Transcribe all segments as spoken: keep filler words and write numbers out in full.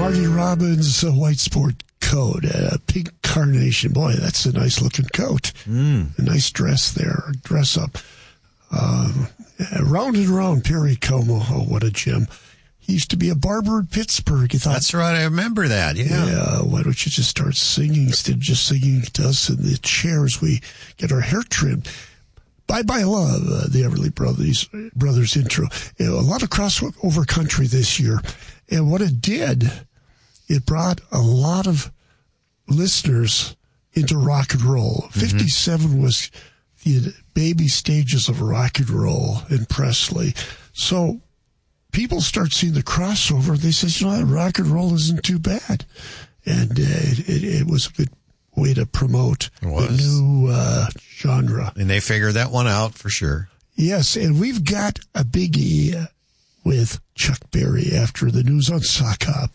Marty Robbins uh, white sport coat, a pink carnation. Boy, that's a nice looking coat. Mm. A nice dress there, dress up. Um, round and round, Perry Como. Oh, what a gem. He used to be a barber in Pittsburgh. He thought, that's right, I remember that, yeah. Yeah, why don't you just start singing instead of just singing to us in the chairs we get our hair trimmed. Bye Bye Love, uh, the Everly Brothers, Brothers intro. You know, a lot of crossover country this year. And what it did, it brought a lot of listeners into rock and roll. Mm-hmm. fifty-seven was the baby stages of rock and roll in Presley. So people start seeing the crossover. They say, you know, rock and roll isn't too bad. And uh, it, it, it was a good way to promote the new uh, genre. And they figured that one out for sure. Yes, and we've got a biggie with Chuck Berry after the news on Sock Hop.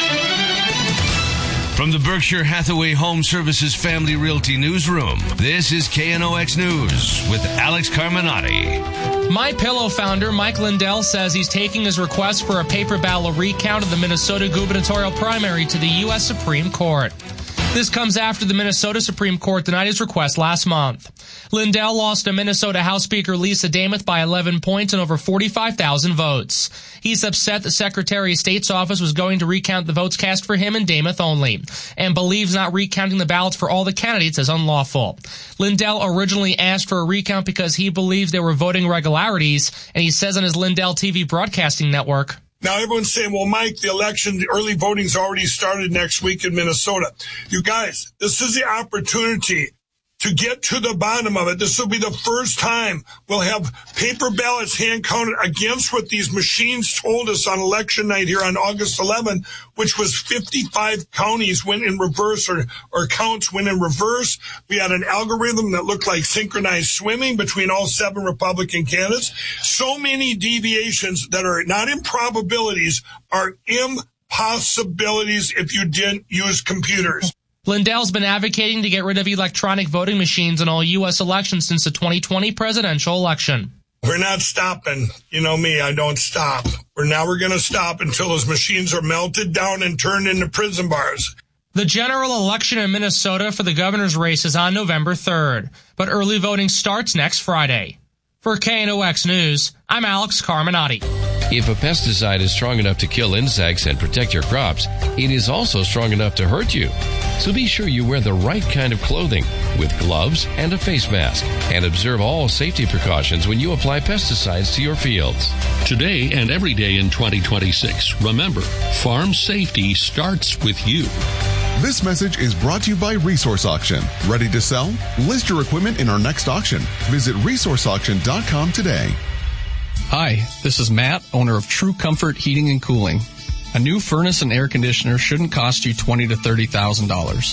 From the Berkshire Hathaway Home Services Family Realty Newsroom, this is K N O X News with Alex Carminati. MyPillow founder Mike Lindell says he's taking his request for a paper ballot recount of the Minnesota gubernatorial primary to the U S Supreme Court. This comes after the Minnesota Supreme Court denied his request last month. Lindell lost to Minnesota House Speaker Lisa Damuth by eleven points and over forty-five thousand votes. He's upset the Secretary of State's office was going to recount the votes cast for him and Damuth only, and believes not recounting the ballots for all the candidates is unlawful. Lindell originally asked for a recount because he believes there were voting irregularities, and he says on his Lindell T V broadcasting network, now everyone's saying, well, Mike, the election, the early voting's already started next week in Minnesota. You guys, this is the opportunity to get to the bottom of it. This will be the first time we'll have paper ballots hand counted against what these machines told us on election night here on August eleventh, which was fifty-five counties went in reverse or, or counts went in reverse. We had an algorithm that looked like synchronized swimming between all seven Republican candidates. So many deviations that are not improbabilities are impossibilities if you didn't use computers. Lindell's been advocating to get rid of electronic voting machines in all U S elections since the twenty twenty presidential election. We're not stopping. You know me, I don't stop. We're now we're going to stop until those machines are melted down and turned into prison bars. The general election in Minnesota for the governor's race is on November third, but early voting starts next Friday. For K N O X News, I'm Alex Carminati. If a pesticide is strong enough to kill insects and protect your crops, it is also strong enough to hurt you. So be sure you wear the right kind of clothing with gloves and a face mask, and observe all safety precautions when you apply pesticides to your fields. Today and every day in twenty twenty-six, remember, farm safety starts with you. This message is brought to you by Resource Auction. Ready to sell? List your equipment in our next auction. Visit resource auction dot com today. Hi, this is Matt, owner of True Comfort Heating and Cooling. A new furnace and air conditioner shouldn't cost you twenty thousand to thirty thousand dollars.